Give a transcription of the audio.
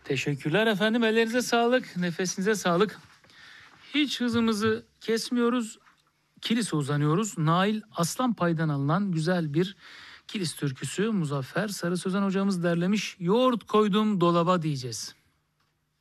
Teşekkürler efendim. Ellerinize sağlık, nefesinize sağlık. Hiç hızımızı kesmiyoruz. Kilis'e uzanıyoruz. Nail Aslanpay'dan alınan güzel bir Kilis türküsü Muzaffer Sarı Sözen hocamız derlemiş. Yoğurt koydum dolaba diyeceğiz.